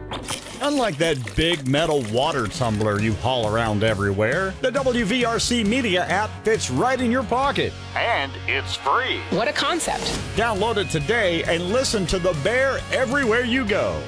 Unlike that big metal water tumbler you haul around everywhere, the WVRC Media app fits right in your pocket. And it's free. What a concept. Download it today and listen to The Bear everywhere you go.